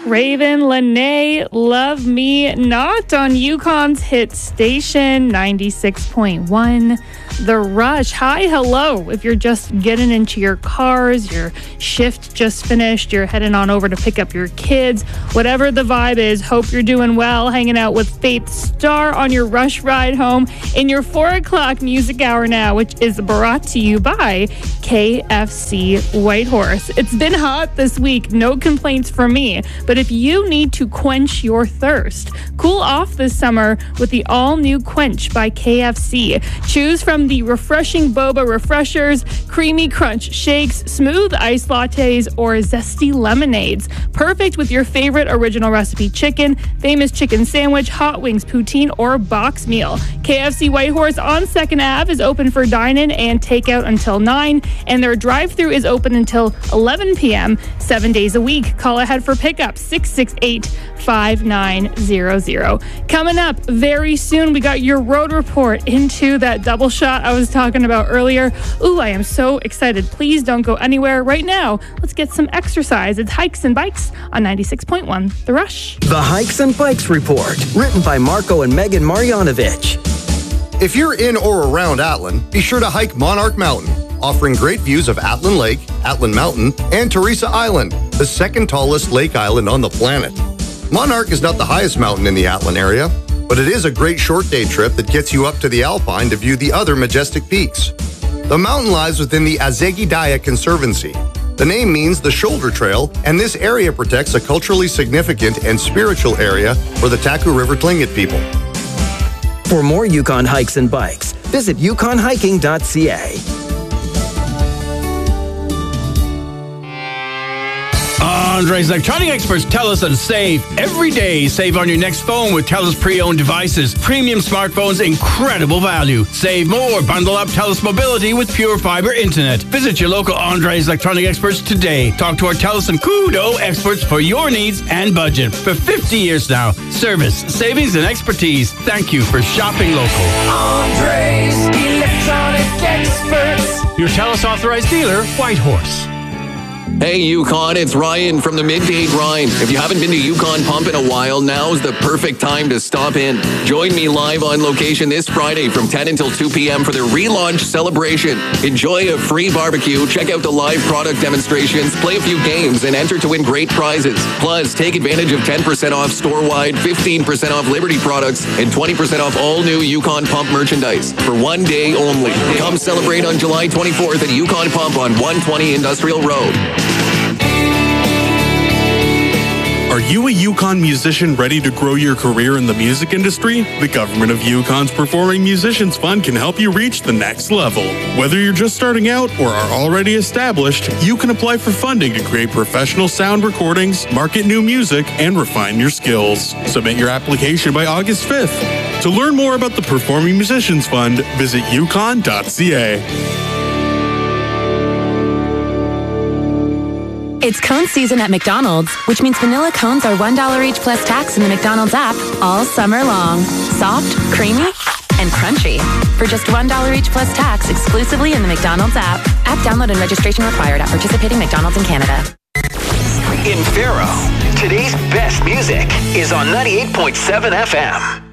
Raven Lene, Love Me Not on Yukon's hit station 96.1. The Rush. Hi, hello. If you're just getting into your cars, your shift just finished, you're heading on over to pick up your kids, whatever the vibe is, hope you're doing well, hanging out with Faith Star on your Rush ride home in your 4 o'clock music hour now, which is brought to you by KFC Whitehorse. It's been hot this week, no complaints from me, but if you need to quench your thirst, cool off this summer with the all-new Quench by KFC. Choose from the refreshing boba refreshers, creamy crunch shakes, smooth iced lattes, or zesty lemonades. Perfect with your favorite original recipe chicken, famous chicken sandwich, hot wings, poutine, or box meal. KFC Whitehorse on 2nd Ave is open for dine-in and takeout until 9, and their drive-thru is open until 11 p.m. 7 days a week. Call ahead for pickup 668-5900. Coming up very soon, we got your road report into that double shot I was talking about earlier. Ooh, I am so excited. Please don't go anywhere right now. Let's get some exercise. It's Hikes and Bikes on 96.1 The Rush. The Hikes and Bikes Report, written by Marco and Megan Marjanovic. If you're in or around Atlin, be sure to hike Monarch Mountain, offering great views of Atlin Lake, Atlin Mountain, and Teresa Island, the second tallest lake island on the planet. Monarch is not the highest mountain in the Atlin area, but it is a great short day trip that gets you up to the Alpine to view the other majestic peaks. The mountain lies within the Azegidaya Conservancy. The name means the shoulder trail, and this area protects a culturally significant and spiritual area for the Taku River Tlingit people. For more Yukon hikes and bikes, visit yukonhiking.ca. Andre's electronic experts tell us that save every day. Save on your next phone with TELUS pre-owned devices. Premium smartphones, incredible value. Save more. Bundle up TELUS Mobility with pure fiber internet. Visit your local Andre's electronic experts today. Talk to our TELUS and Kudo experts for your needs and budget. For 50 years now, service, savings, and expertise. Thank you for shopping local. Andre's electronic experts. Your TELUS authorized dealer, Whitehorse. Hey Yukon, it's Ryan from the Midday Grind. If you haven't been to Yukon Pump in a while, now's the perfect time to stop in. Join me live on location this Friday from 10 until 2 p.m. for their relaunch celebration. Enjoy a free barbecue, check out the live product demonstrations, play a few games, and enter to win great prizes. Plus, take advantage of 10% off store-wide, 15% off Liberty products, and 20% off all new Yukon Pump merchandise for one day only. Come celebrate on July 24th at Yukon Pump on 120 Industrial Road. Are you a Yukon musician ready to grow your career in the music industry? The Government of Yukon's Performing Musicians Fund can help you reach the next level. Whether you're just starting out or are already established, you can apply for funding to create professional sound recordings, market new music, and refine your skills. Submit your application by August 5th. To learn more about the Performing Musicians Fund, visit yukon.ca. It's cone season at McDonald's, which means vanilla cones are $1 each plus tax in the McDonald's app all summer long. Soft, creamy, and crunchy. For just $1 each plus tax exclusively in the McDonald's app. App download and registration required at participating McDonald's in Canada. In Faro, today's best music is on 98.7 FM.